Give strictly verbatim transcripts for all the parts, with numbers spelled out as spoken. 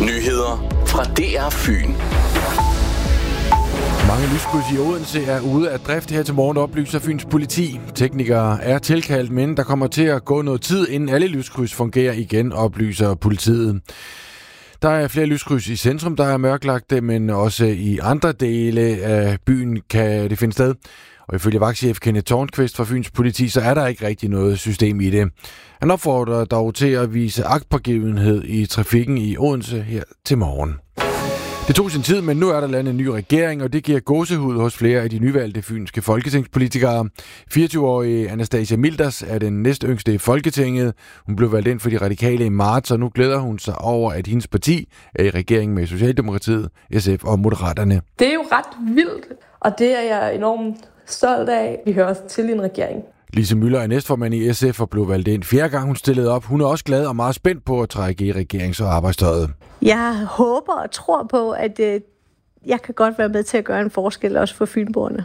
Nyheder fra D R Fyn. Mange lyskryds i Odense er ude af drift her til morgen, oplyser Fyns politi. Teknikere er tilkaldt, men der kommer til at gå noget tid, inden alle lyskryds fungerer igen, oplyser politiet. Der er flere lyskryds i centrum, der er mørklagte, men også i andre dele af byen kan det finde sted. Og ifølge vagtchef Kenneth Tornqvist fra Fyns politi, så er der ikke rigtig noget system i det. Han opfordrer dog til at vise agtpågivenhed i trafikken i Odense her til morgen. Det tog sin tid, men nu er der landet en ny regering, og det giver gåsehud hos flere af de nyvalgte fynske folketingspolitikere. fireogtyve-årige Anastasia Milders er den næstyngste i Folketinget. Hun blev valgt ind for de radikale i marts, og nu glæder hun sig over, at hendes parti er i regering med Socialdemokratiet, S F og Moderaterne. Det er jo ret vildt, og det er jeg enormt stolt af. Vi hører også til en regering. Lise Müller er næstformand i S F og blev valgt ind fjerde gang, hun stillede op. Hun er også glad og meget spændt på at trække i regerings- og arbejdstøjet. Jeg håber og tror på, at øh, jeg kan godt være med til at gøre en forskel også for fynboerne.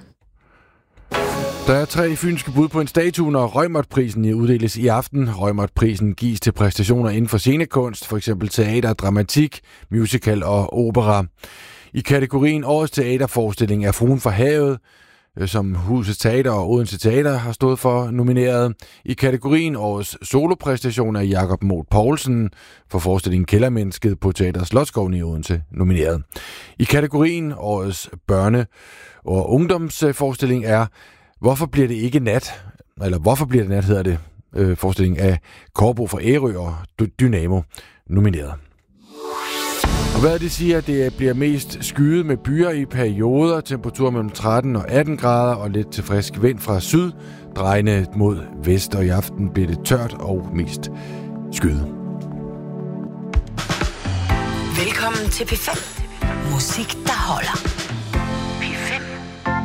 Der er tre fynske bud på en statue, når Reumert-prisen uddeles i aften. Reumert-prisen gives til præstationer inden for scenekunst, f.eks. teater, dramatik, musical og opera. I kategorien Årets teaterforestilling er Fruen fra havet, som Husets Teater og Odense Teater har stået for, nomineret. I kategorien Årets solopræstation er Jakob Moth Poulsen for forestillingen Kældermennesket på Teater Slotsskoven i Odense, nomineret. I kategorien Årets børne- og ungdomsforestilling er Hvorfor bliver det ikke nat? Eller Hvorfor bliver det nat, hedder det. Øh, forestillingen af Korbo fra Ærø og Dynamo, nomineret. Og hvad det siger, det bliver mest skyet med byer i perioder, temperatur mellem tretten og atten grader og lidt til frisk vind fra syd, drejende mod vest, og i aften bliver det tørt og mest skyet. Velkommen til P fem. Musik, der holder.